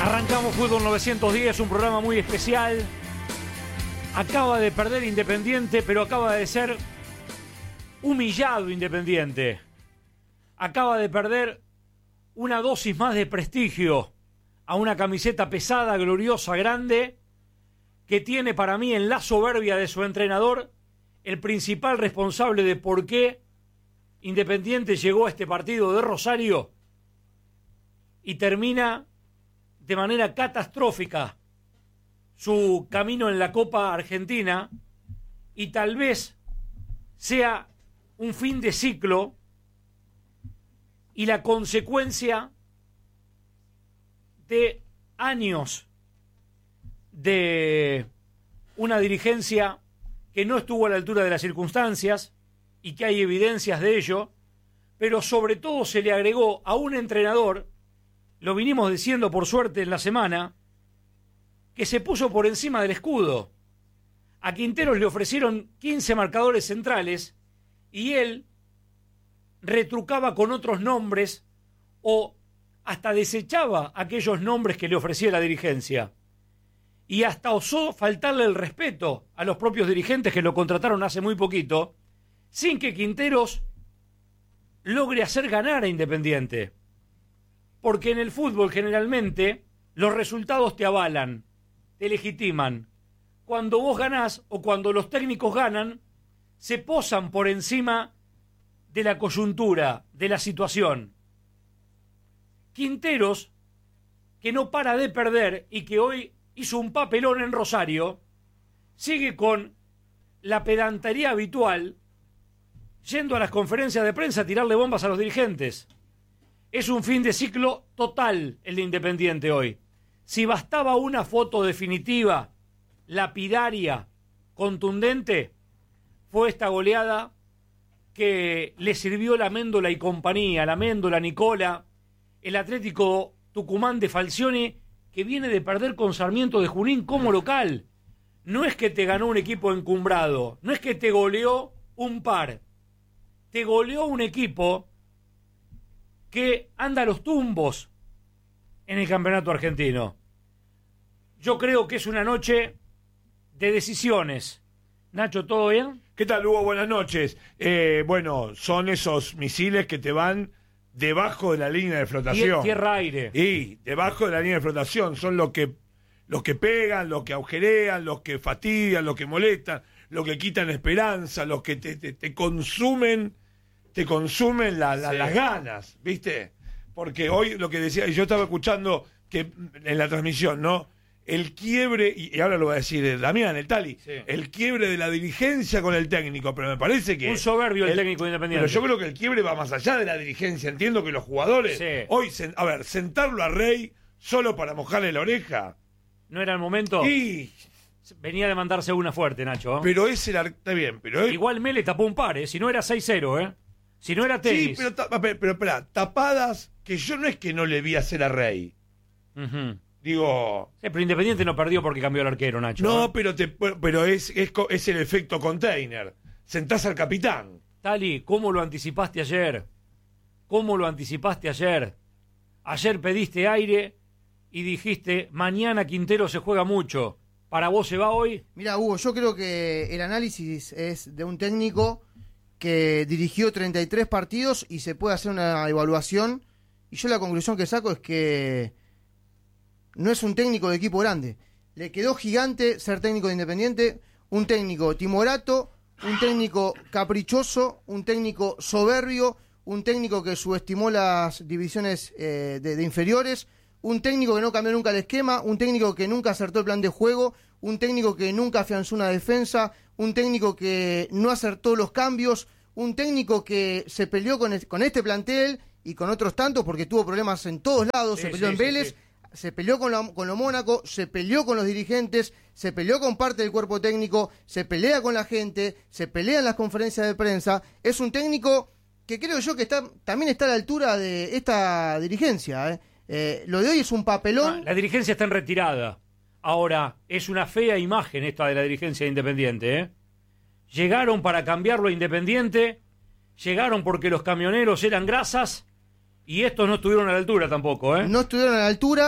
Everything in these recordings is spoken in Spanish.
Arrancamos Fútbol 910, un programa muy especial. Acaba de perder Independiente, pero acaba de ser humillado Independiente. Acaba de perder una dosis más de prestigio a una camiseta pesada, gloriosa, grande, que tiene para mí en la soberbia de su entrenador el principal responsable de por qué Independiente llegó a este partido de Rosario y termina de manera catastrófica su camino en la Copa Argentina, y tal vez sea un fin de ciclo y la consecuencia de años de una dirigencia que no estuvo a la altura de las circunstancias y que hay evidencias de ello, pero sobre todo se le agregó a un entrenador, lo vinimos diciendo por suerte en la semana, que se puso por encima del escudo. A Quinteros le ofrecieron 15 marcadores centrales y él retrucaba con otros nombres o hasta desechaba aquellos nombres que le ofrecía la dirigencia. Y hasta osó faltarle el respeto a los propios dirigentes que lo contrataron hace muy poquito, sin que Quinteros logre hacer ganar a Independiente. Porque en el fútbol generalmente los resultados te avalan, te legitiman. Cuando vos ganás o cuando los técnicos ganan, se posan por encima de la coyuntura, de la situación. Quinteros, que no para de perder y que hoy hizo un papelón en Rosario, sigue con la pedantería habitual, yendo a las conferencias de prensa a tirarle bombas a los dirigentes. Es un fin de ciclo total el de Independiente hoy. Si bastaba una foto definitiva, lapidaria, contundente, fue esta goleada que le sirvió la Méndola y compañía, la Méndola, Nicola, el Atlético Tucumán de Falcioni, que viene de perder con Sarmiento de Junín como local. No es que te ganó un equipo encumbrado, no es que te goleó un par, te goleó un equipo que anda a los tumbos en el campeonato argentino. Yo creo que es una noche de decisiones. Nacho, ¿todo bien? ¿Qué tal, Hugo? Buenas noches. Bueno, son esos misiles que te van debajo de la línea de flotación. Tierra-aire. Y debajo de la línea de flotación son los que pegan, los que agujerean, los que fastidian, los que molestan, los que quitan esperanza, los que te consumen. Te consumen las ganas, ¿viste? Porque hoy lo que decía, y yo estaba escuchando que en la transmisión, ¿no? El quiebre, y ahora lo va a decir Damián, el Tali, sí. El quiebre de la dirigencia con el técnico, pero me parece que... Un soberbio el técnico Independiente. Pero yo creo que el quiebre va más allá de la dirigencia. Entiendo que los jugadores, sí. Hoy, sentarlo a Rey solo para mojarle la oreja. ¿No era el momento? Y... venía de mandarse una fuerte, Nacho. Pero ese era... Está bien, pero... Igual Mele tapó un par, si no era 6-0, Si no era tenis. Sí, pero espera, tapadas que yo no es que no le vi hacer a Rey. Uh-huh. Digo... Pero Independiente no perdió porque cambió el arquero, Nacho. No, pero es el efecto container. Sentás al capitán. Tali, ¿cómo lo anticipaste ayer? ¿Cómo lo anticipaste ayer? Ayer pediste aire y dijiste, mañana Quintero se juega mucho. ¿Para vos se va hoy? Mira, Hugo, yo creo que el análisis es de un técnico que dirigió 33 partidos y se puede hacer una evaluación, y yo la conclusión que saco es que no es un técnico de equipo grande. Le quedó gigante ser técnico de Independiente, un técnico timorato, un técnico caprichoso, un técnico soberbio, un técnico que subestimó las divisiones de inferiores, un técnico que no cambió nunca el esquema, un técnico que nunca acertó el plan de juego, un técnico que nunca afianzó una defensa, un técnico que no acertó los cambios, un técnico que se peleó con este plantel y con otros tantos porque tuvo problemas en todos lados, se peleó en Vélez, se peleó con lo Mónaco, se peleó con los dirigentes, se peleó con parte del cuerpo técnico, se pelea con la gente, se pelea en las conferencias de prensa. Es un técnico que creo yo que también está a la altura de esta dirigencia. Lo de hoy es un papelón. La dirigencia está en retirada. Ahora, es una fea imagen esta de la dirigencia de Independiente, Llegaron para cambiarlo a Independiente, llegaron porque los camioneros eran grasas y estos no estuvieron a la altura tampoco, No estuvieron a la altura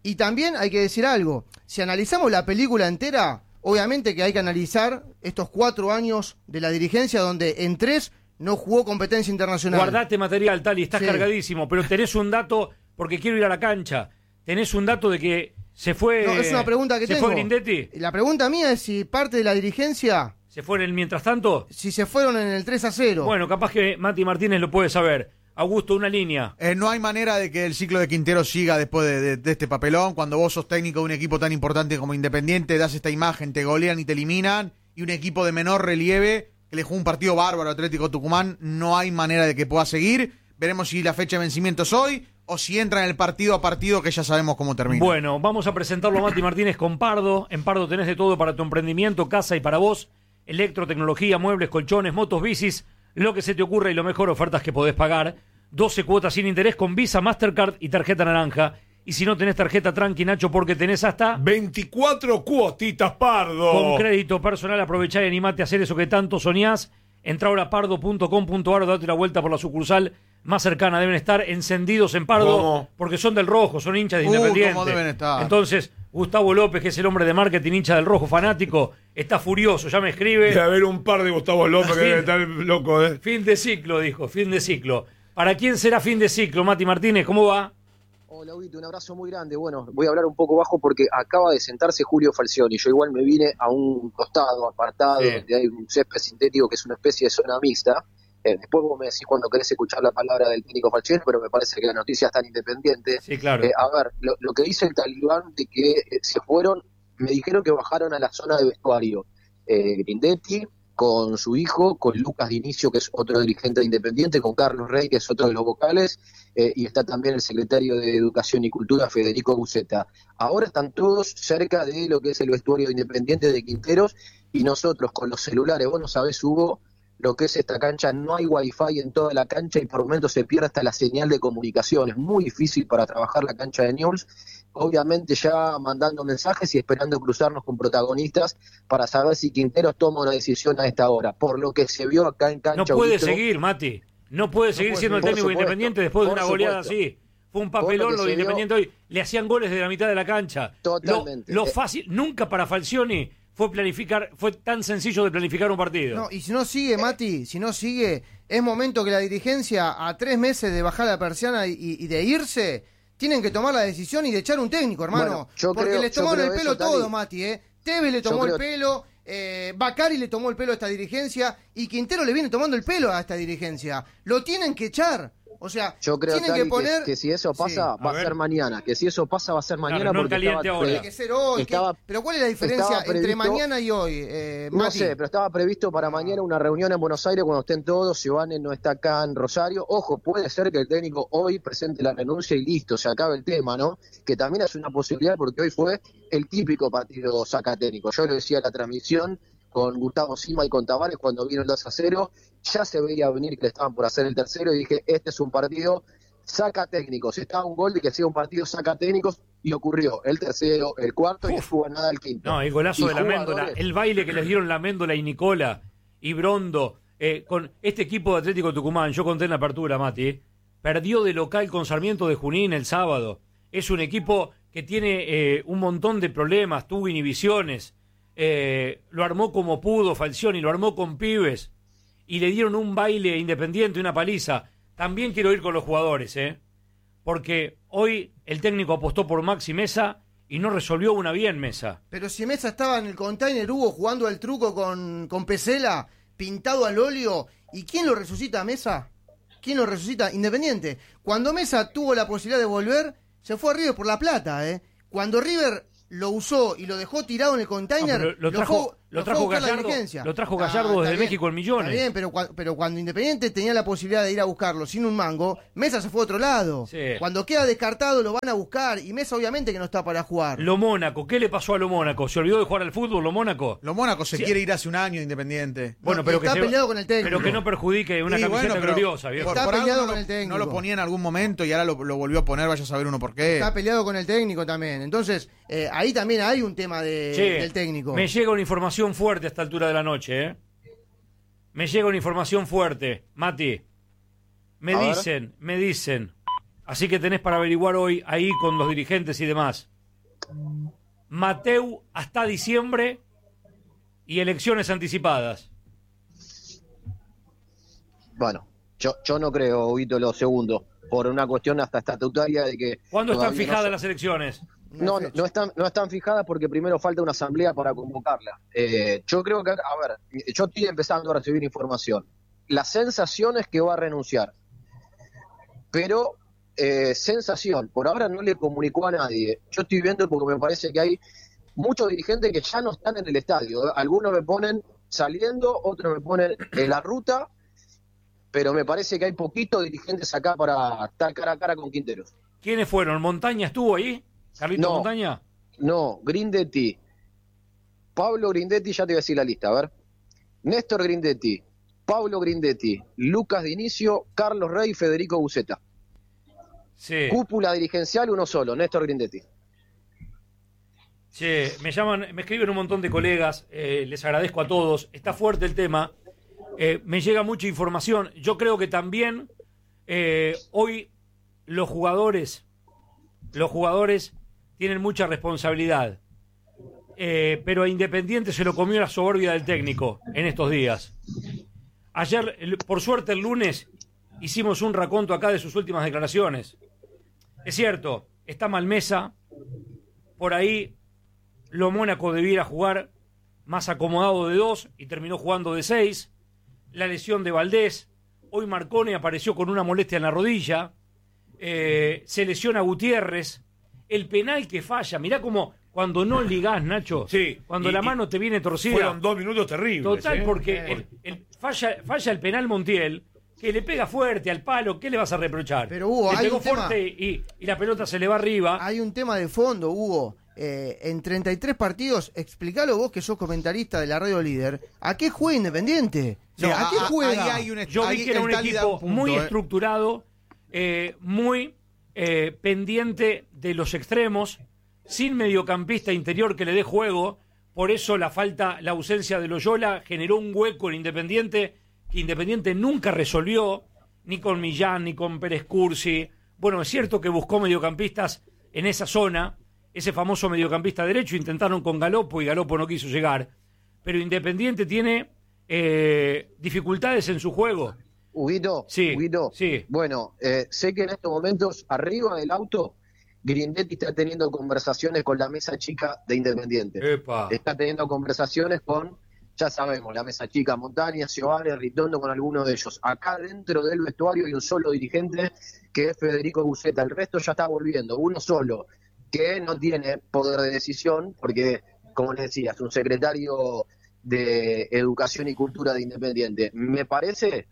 Y también hay que decir algo, si analizamos la película entera, obviamente que hay que analizar estos 4 años de la dirigencia donde en 3 no jugó competencia internacional. Guardate material, Tali, estás Sí. cargadísimo, pero tenés un dato, porque quiero ir a la cancha, tenés un dato de que se fue... No, es una pregunta que ¿se tengo. fue Grindetti? La pregunta mía es si parte de la dirigencia, ¿Se fue en el mientras tanto? si se fueron en el 3-0. Bueno, capaz que Mati Martínez lo puede saber. Augusto, una línea. No hay manera de que el ciclo de Quintero siga después de este papelón. Cuando vos sos técnico de un equipo tan importante como Independiente, das esta imagen, te golean y te eliminan, y un equipo de menor relieve que le jugó un partido bárbaro a Atlético Tucumán, no hay manera de que pueda seguir. Veremos si la fecha de vencimiento es hoy o si entra en el partido a partido, que ya sabemos cómo termina. Bueno, vamos a presentarlo a Mati Martínez con Pardo. En Pardo tenés de todo para tu emprendimiento, casa y para vos. Electrotecnología, muebles, colchones, motos, bicis, lo que se te ocurra y lo mejor, ofertas que podés pagar. 12 cuotas sin interés con Visa, Mastercard y tarjeta naranja. Y si no tenés tarjeta, tranqui, Nacho, porque tenés hasta 24 cuotitas, Pardo. con crédito personal. Aprovechá y animate a hacer eso que tanto soñás. Entrá ahora a pardo.com.ar o date una vuelta por la sucursal más cercana. Deben estar encendidos en Pardo ¿Cómo? porque son del Rojo, son hinchas de Independiente. cómo deben estar. Entonces, Gustavo López, que es el hombre de marketing, hincha del Rojo, fanático, está furioso, ya me escribe. Debe haber un par de Gustavo López que Sí. debe estar loco, ¿eh? Fin de ciclo, dijo, fin de ciclo. ¿Para quién será fin de ciclo, Mati Martínez? ¿Cómo va? Hola, Huguito, un abrazo muy grande. Bueno, voy a hablar un poco bajo porque acaba de sentarse Julio Falcioni. Yo igual me vine a un costado apartado Sí. donde hay un césped sintético que es una especie de zona mixta. Después vos me decís cuando querés escuchar la palabra del técnico Falcioni, pero me parece que la noticia es tan independiente. Sí, claro. A ver, lo que dice el talibán de que se fueron, me dijeron que bajaron a la zona de vestuario. Grindetti con su hijo, con Lucas Dinicio, que es otro dirigente de Independiente, con Carlos Rey, que es otro de los vocales, y está también el secretario de Educación y Cultura, Federico Buceta. Ahora están todos cerca de lo que es el vestuario de Independiente de Quinteros, y nosotros con los celulares, vos no sabés, Hugo, lo que es esta cancha, no hay wifi en toda la cancha y por momentos se pierde hasta la señal de comunicación. Es muy difícil para trabajar la cancha de Newell's. Obviamente ya mandando mensajes y esperando cruzarnos con protagonistas para saber si Quinteros toma una decisión a esta hora. Por lo que se vio acá en cancha. No puede Huguito, seguir, Mati. No puede seguir siendo el por técnico de supuesto, Independiente después de por una goleada supuesto. así. Fue un papelón Por lo que lo de se vio- Independiente hoy. Le hacían goles de la mitad de la cancha. Totalmente. Lo fácil, nunca para Falcioni fue tan sencillo de planificar un partido. No, y si no sigue, Mati, si no sigue, es momento que la dirigencia, a 3 meses de bajar la persiana y de irse, tienen que tomar la decisión y de echar un técnico, hermano. Bueno, yo porque creo- les yo tomaron creo el pelo eso, Tali. todo, Mati, Tevez le Yo tomó el creo- pelo, Bacari le tomó el pelo a esta dirigencia y Quintero le viene tomando el pelo a esta dirigencia. Lo tienen que echar. O sea, Yo creo, tienen Tali, que poner... que si eso pasa, Sí. va A a ver. ser mañana. Que si eso pasa, va a ser mañana Claro, no porque caliente ahora. Tiene que ser hoy. estaba- Pero ¿cuál es la diferencia estaba entre previsto- mañana y hoy, No Mati? sé, pero estaba previsto para mañana una reunión en Buenos Aires cuando estén todos. Giovanni no está acá en Rosario. Ojo, puede ser que el técnico hoy presente la renuncia y listo, se acabe el tema, ¿no? Que también es una posibilidad porque hoy fue el típico partido sacatécnico. Yo lo decía en la transmisión con Gustavo Sima y con Tavares cuando vino el 2-0. Ya se veía venir que le estaban por hacer el tercero y dije, este es un partido saca técnicos. Estaba un gol de que sea un partido saca técnicos y ocurrió el tercero, el cuarto y no estuvo nada el quinto. No, el golazo Y de la Méndola, jugadores- el baile que les dieron la Méndola y Nicola y Brondo, con este equipo de Atlético Tucumán, yo conté en la apertura, Mati, perdió de local con Sarmiento de Junín el sábado. Es un equipo que tiene un montón de problemas, tuvo inhibiciones, lo armó como pudo Falcioni, lo armó con pibes y le dieron un baile Independiente, una paliza. También quiero ir con los jugadores, porque hoy el técnico apostó por Maxi Mesa y no resolvió una bien Mesa. Pero si Mesa estaba en el container, Hugo, jugando al truco con Pesela, pintado al óleo, ¿y quién lo resucita a Mesa? ¿Quién lo resucita? Independiente. Cuando Mesa tuvo la posibilidad de volver, se fue a River por la plata, Cuando River lo usó y lo dejó tirado en el container, No, pero lo trajo fue a buscar la Gallardo, dirigencia. lo trajo Gallardo Está desde bien, México en millones. Está bien, pero cuando Independiente tenía la posibilidad de ir a buscarlo sin un mango, Mesa se fue a otro lado. Sí. Cuando queda descartado lo van a buscar y Mesa obviamente que no está para jugar. Lo Mónaco, ¿qué le pasó a Lo Mónaco? ¿Se olvidó de jugar al fútbol, Lo Mónaco? Los Mónacos se Sí. quiere ir hace un año de Independiente. Bueno, No, pero está que peleado con el técnico. pero que no perjudique una Y camiseta bueno, pero gloriosa, viejo. Está algo peleado no con lo- el técnico. No lo ponía en algún momento y ahora lo volvió a poner, vaya a saber uno por qué. Está peleado con el técnico también. Entonces, ahí también hay un tema Che, del técnico. me llega una información fuerte a esta altura de la noche, Me llega una información fuerte, Mati. Me A ver. dicen, Así que tenés para averiguar hoy ahí con los dirigentes y demás. Mateu hasta diciembre y elecciones anticipadas. Bueno, yo no creo, Huguito, lo segundo, por una cuestión hasta estatutaria de que... ¿Cuándo están todavía fijadas no se- las elecciones? No están fijadas porque primero falta una asamblea para convocarla. Yo creo que, a ver, yo estoy empezando a recibir información. La sensación es que va a renunciar, pero sensación, por ahora no le comunicó a nadie. Yo estoy viendo porque me parece que hay muchos dirigentes que ya no están en el estadio. Algunos me ponen saliendo, otros me ponen en la ruta, pero me parece que hay poquitos dirigentes acá para estar cara a cara con Quinteros. ¿Quiénes fueron? ¿Montaña estuvo ahí? ¿Carlito No. Montaña? No, Grindetti, Pablo Grindetti, ya te voy a decir la lista, a ver. Néstor Grindetti, Pablo Grindetti, Lucas Dinicio, Carlos Rey y Federico Buceta. Sí. Cúpula dirigencial, uno solo, Néstor Grindetti. Che, me llaman, me escriben un montón de colegas, les agradezco a todos. Está fuerte el tema, me llega mucha información. Yo creo que también hoy los jugadores tienen mucha responsabilidad. Pero a Independiente se lo comió la soberbia del técnico en estos días. Ayer, por suerte, el lunes hicimos un raconto acá de sus últimas declaraciones. Es cierto, está Malmesa, por ahí lo Mónaco debiera jugar más acomodado de 2 y terminó jugando de 6. La lesión de Valdés, hoy Marcone apareció con una molestia en la rodilla, se lesiona Gutiérrez, el penal que falla, mirá cómo cuando no ligás, Nacho, Sí, cuando la mano te viene torcida. Fueron 2 minutos terribles. Total, porque falla el penal Montiel, que le pega fuerte al palo, ¿qué le vas a reprochar? Pero, Hugo, le hay pegó un tema. fuerte y la pelota se le va arriba. Hay un tema de fondo, Hugo. En 33 partidos, explícalo vos que sos comentarista de la Radio Líder. ¿A qué juega Independiente? Sí, ¿A qué juega? ahí hay un- Yo vi ahí que era el un Tali da equipo punto, muy estructurado, muy pendiente de los extremos, sin mediocampista interior que le dé juego. Por eso la ausencia de Loyola generó un hueco en Independiente que Independiente nunca resolvió, ni con Millán, ni con Pérez Cursi. Bueno, es cierto que buscó mediocampistas en esa zona, ese famoso mediocampista derecho, intentaron con Galopo y Galopo no quiso llegar. Pero Independiente tiene dificultades en su juego. Huguito, Sí, Huguito. sí. Bueno, sé que en estos momentos, arriba del auto, Grindetti está teniendo conversaciones con la mesa chica de Independiente. Epa. Está teniendo conversaciones con, ya sabemos, la mesa chica, Montaña, Giovanni, Ritondo, con algunos de ellos. Acá dentro del vestuario hay un solo dirigente, que es Federico Buceta. El resto ya está volviendo, uno solo, que no tiene poder de decisión, porque, como les decía, es un secretario de Educación y Cultura de Independiente. Me parece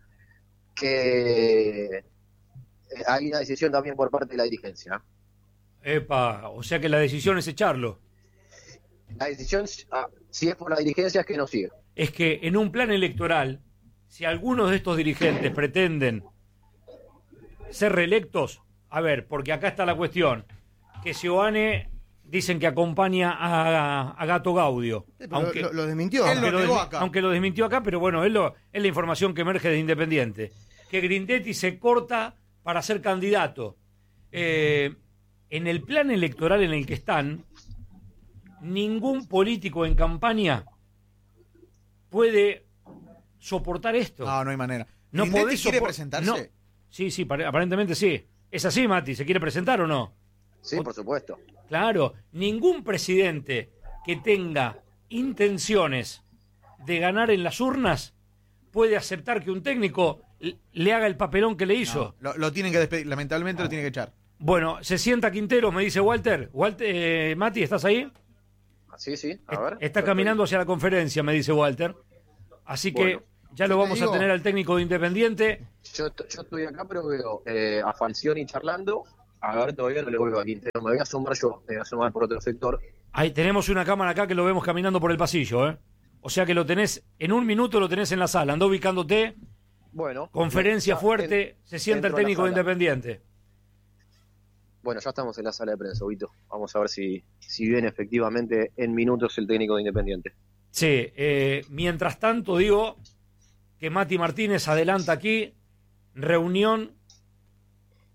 que hay una decisión también por parte de la dirigencia. Epa, o sea que la decisión es echarlo. La decisión, si es por la dirigencia, es que no sigue. Es que en un plan electoral, si algunos de estos dirigentes pretenden ser reelectos, a ver, porque acá está la cuestión, que Seoane dicen que acompaña a Gato Gaudio. Pero Aunque, lo desmintió. Él lo negó acá. aunque lo desmintió acá, pero bueno, es la información que emerge de Independiente. Que Grindetti se corta para ser candidato. En el plan electoral en el que están, ningún político en campaña puede soportar esto. No hay manera. No ¿Grindetti podés quiere sopor- presentarse? no. Sí, aparentemente sí. ¿Es así, Mati? ¿Se quiere presentar o no? Sí, por supuesto. Claro, ningún presidente que tenga intenciones de ganar en las urnas puede aceptar que un técnico le haga el papelón que le hizo. No, lo tienen que despedir. Lamentablemente lo tienen que echar. Bueno, se sienta Quinteros, me dice Walter. Mati, ¿estás ahí? Sí, sí, a ver. Está caminando hacia la conferencia, me dice Walter. Así que Bueno, ya lo yo te vamos a digo- tener al técnico de Independiente. Yo estoy acá, pero veo a Falcioni charlando. A ver, todavía no le vuelvo a Quintero. Me voy a asomar yo, me voy a asomar por otro sector. Ahí tenemos una cámara acá que lo vemos caminando por el pasillo, ¿eh? O sea que lo tenés, en un minuto lo tenés en la sala. Anda ubicándote, Bueno. conferencia ya fuerte, se sienta el entro a la técnico de sala. Independiente. Bueno, ya estamos en la sala de prensa, Huguito. Vamos a ver si viene efectivamente en minutos el técnico de Independiente. Sí, mientras tanto digo que Mati Martínez adelanta aquí, reunión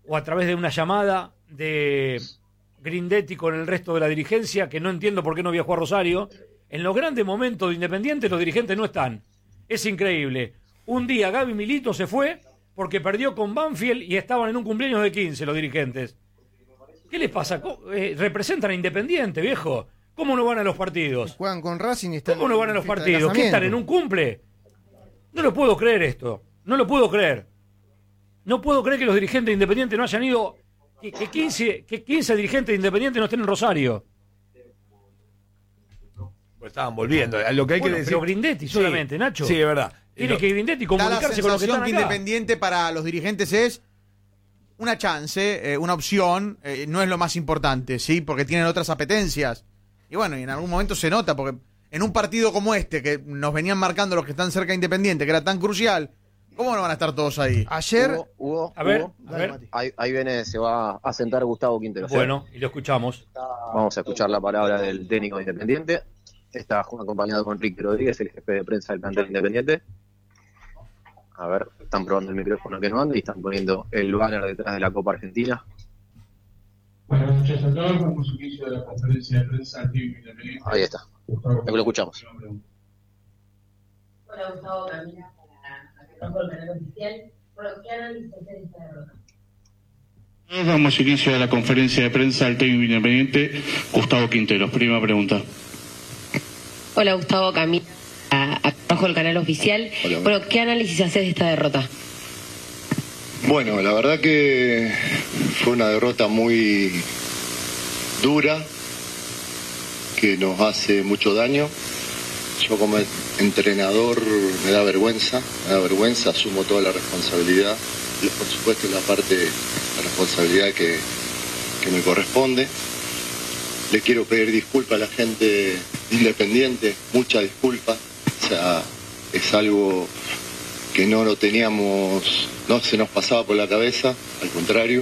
o a través de una llamada de Grindetti con el resto de la dirigencia, que no entiendo por qué no viajó a Rosario. En los grandes momentos de Independiente los dirigentes no están. Es increíble. Un día Gaby Milito se fue porque perdió con Banfield y estaban en un cumpleaños de 15 los dirigentes. ¿Qué les pasa? Representan a Independiente, viejo. ¿Cómo no van a los partidos? Juegan con Racing y están. ¿Cómo no van a los partidos? ¿Qué están en un cumple? No lo puedo creer esto. No lo puedo creer. No puedo creer que los dirigentes de Independiente no hayan ido. Que 15 dirigentes de Independiente no estén en Rosario. Pues estaban volviendo. Lo que hay que decir. Pero Grindetti solamente, Nacho. Sí, es verdad. Tiene que Grindetti comunicarse con los que están acá. Independiente para los dirigentes es una chance, una opción, no es lo más importante, ¿sí? Porque tienen otras apetencias. Y bueno, y en algún momento se nota, porque en un partido como este, que nos venían marcando los que están cerca de Independiente, que era tan crucial, ¿cómo no van a estar todos ahí? Ayer. Hugo, A ver. ahí viene, se va a sentar Gustavo Quintero. Bueno, y lo escuchamos. Vamos a escuchar la palabra del técnico de Independiente. Está acompañado con Enrique Rodríguez, el jefe de prensa del plantel Independiente. A ver, están probando el micrófono que no anda y están poniendo el banner detrás de la Copa Argentina. Buenas noches a todos, vamos a inicio de la conferencia de prensa aquí en Independiente. Ahí está, lo escuchamos. Hola, Gustavo Camila, para el canal oficial. Bueno, ¿qué análisis hacer esta derrota? Damos inicio a la conferencia de prensa del técnico Independiente, Gustavo Quintero. Primera pregunta. Hola, Gustavo Camila, abajo del canal oficial. Hola. Bueno, ¿qué análisis haces de esta derrota? Bueno, la verdad que fue una derrota muy dura, que nos hace mucho daño. Yo como entrenador me da vergüenza, asumo toda la responsabilidad, y por supuesto la parte de la responsabilidad que me corresponde. Le quiero pedir disculpas a la gente Independiente, mucha disculpa, o sea, es algo que no lo teníamos, no se nos pasaba por la cabeza, al contrario.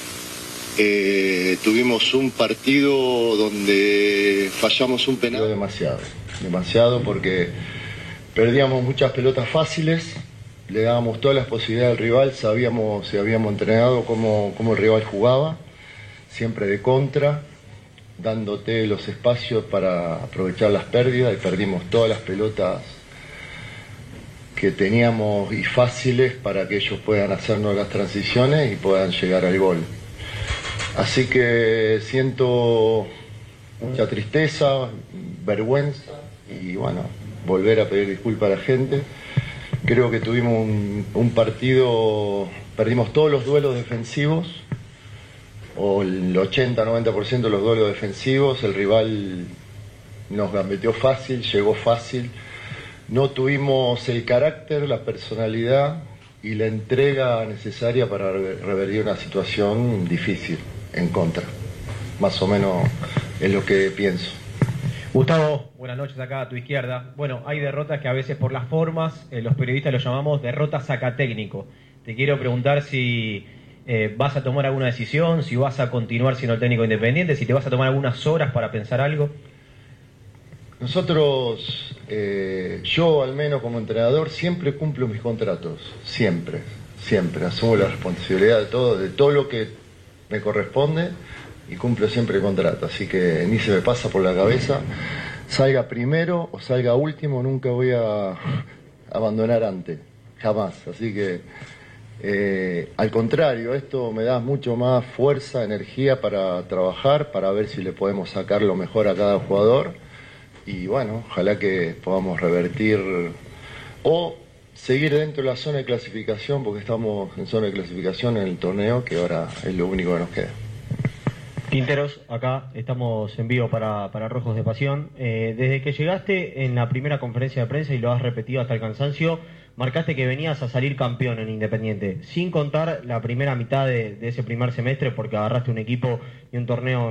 Tuvimos un partido donde fallamos un penal. Demasiado porque perdíamos muchas pelotas fáciles, le dábamos todas las posibilidades al rival, sabíamos y habíamos entrenado cómo el rival jugaba, siempre de contra, dándote los espacios para aprovechar las pérdidas, y perdimos todas las pelotas que teníamos y fáciles para que ellos puedan hacernos las transiciones y puedan llegar al gol. Así que siento mucha tristeza, vergüenza y bueno, volver a pedir disculpas a la gente. Creo que tuvimos un partido, perdimos todos los duelos defensivos, o el 80-90% de los duelos defensivos, el rival nos gambeteó fácil, llegó fácil. No tuvimos el carácter, la personalidad y la entrega necesaria para revertir una situación difícil en contra. Más o menos es lo que pienso. Gustavo, buenas noches acá a tu izquierda. Bueno, hay derrotas que a veces por las formas, los periodistas lo llamamos derrotas sacatécnico. Te quiero preguntar si vas a tomar alguna decisión, si vas a continuar siendo el técnico Independiente, si te vas a tomar algunas horas para pensar algo. Nosotros, yo al menos como entrenador, siempre cumplo mis contratos, siempre, asumo la responsabilidad de todo lo que me corresponde y cumplo siempre el contrato, así que ni se me pasa por la cabeza, salga primero o salga último, nunca voy a abandonar antes, jamás, así que al contrario, esto me da mucho más fuerza, energía para trabajar, para ver si le podemos sacar lo mejor a cada jugador. Y bueno, ojalá que podamos revertir o seguir dentro de la zona de clasificación, porque estamos en zona de clasificación en el torneo, que ahora es lo único que nos queda. Quinteros, acá estamos en vivo para Rojos de Pasión. Desde que llegaste en la primera conferencia de prensa, y lo has repetido hasta el cansancio, marcaste que venías a salir campeón en Independiente, sin contar la primera mitad de ese primer semestre, porque agarraste un equipo y un torneo